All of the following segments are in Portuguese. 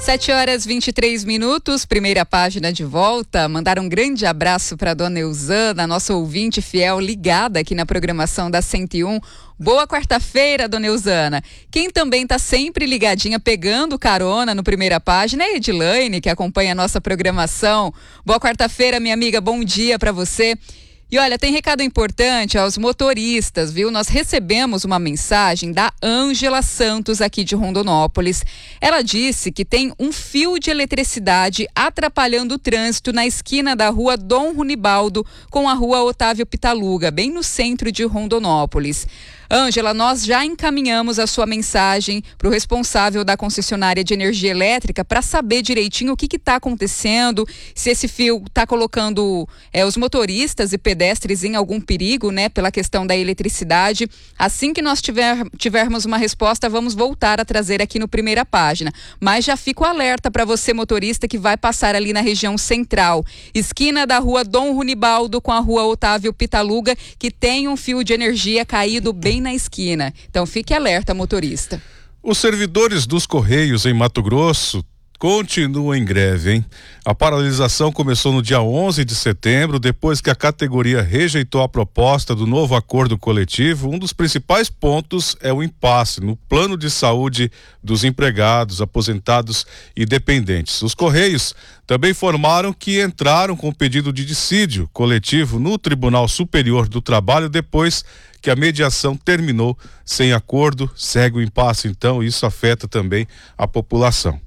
7h23, primeira página de volta. Mandar um grande abraço para dona Eusana, nossa ouvinte fiel ligada aqui na programação da 101. Boa quarta-feira, dona Eusana. Quem também está sempre ligadinha, pegando carona no primeira página é a Edilane, que acompanha a nossa programação. Boa quarta-feira, minha amiga, bom dia para você. E olha, tem recado importante aos motoristas, viu? Nós recebemos uma mensagem da Ângela Santos aqui de Rondonópolis. Ela disse que tem um fio de eletricidade atrapalhando o trânsito na esquina da rua Dom Runibaldo com a rua Otávio Pitaluga, bem no centro de Rondonópolis. Ângela, nós já encaminhamos a sua mensagem para o responsável da concessionária de energia elétrica para saber direitinho o que está acontecendo, se esse fio está colocando os motoristas e pedestres em algum perigo, né, pela questão da eletricidade. Assim que nós tivermos uma resposta, vamos voltar a trazer aqui no primeira página. Mas já fico alerta para você, motorista, que vai passar ali na região central, esquina da rua Dom Runibaldo com a rua Otávio Pitaluga, que tem um fio de energia caído bem na esquina. Então fique alerta, motorista. Os servidores dos Correios em Mato Grosso continuam em greve, hein? A paralisação começou no dia 11 de setembro, depois que a categoria rejeitou a proposta do novo acordo coletivo. Um dos principais pontos é o impasse no plano de saúde dos empregados, aposentados e dependentes. Os Correios também informaram que entraram com pedido de dissídio coletivo no Tribunal Superior do Trabalho depois que a mediação terminou sem acordo. Segue o impasse, então, e isso afeta também a população.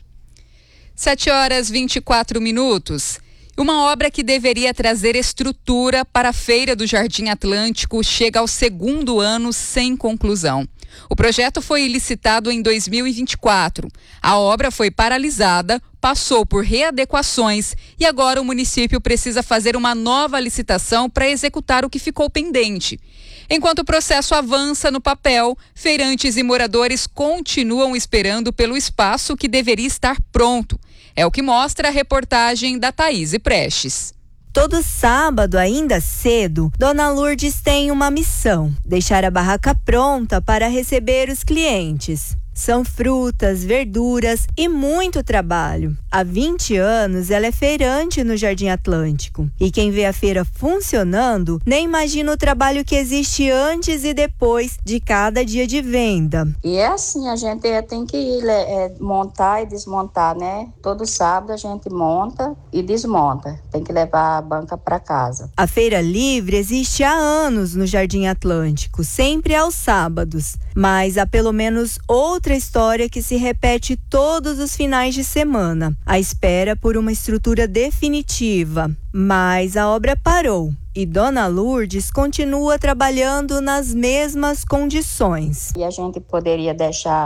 7h24. Uma obra que deveria trazer estrutura para a Feira do Jardim Atlântico chega ao segundo ano sem conclusão. O projeto foi licitado em 2024. A obra foi paralisada, passou por readequações e agora o município precisa fazer uma nova licitação para executar o que ficou pendente. Enquanto o processo avança no papel, feirantes e moradores continuam esperando pelo espaço que deveria estar pronto. É o que mostra a reportagem da Thaís Prestes. Todo sábado, ainda cedo, Dona Lourdes tem uma missão: deixar a barraca pronta para receber os clientes. São frutas, verduras e muito trabalho. Há 20 anos ela é feirante no Jardim Atlântico. E quem vê a feira funcionando nem imagina o trabalho que existe antes e depois de cada dia de venda. E é assim, a gente tem que ir montar e desmontar, né? Todo sábado a gente monta e desmonta. Tem que levar a banca para casa. A Feira Livre existe há anos no Jardim Atlântico, sempre aos sábados. Mas há pelo menos outra história que se repete todos os finais de semana: a espera por uma estrutura definitiva. Mas a obra parou e Dona Lourdes continua trabalhando nas mesmas condições. E a gente poderia deixar